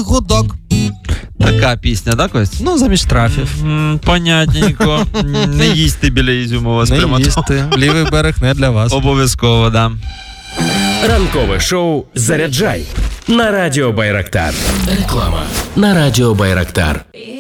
Малих гудок. Така пісня, так, Кость? Ну, замість штрафів. Понятненько. Не їсти біля Ізюмова з Не Приматова. їсти. Лівий берег не для вас. Обов'язково, да. Ранкове шоу «Заряджай» на Радіо Байрактар. Реклама на Радіо Байрактар.